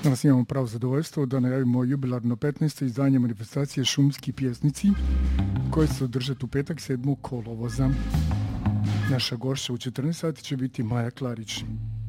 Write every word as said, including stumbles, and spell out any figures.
Danas imamo pravo zadovoljstvo da najavimo jubilarno petnaesto izdanje manifestacije Šumski pjesnici koje se održati u petak sedmog kolovoza. Naša gošća u četrnaest sati će biti Maja Klarić.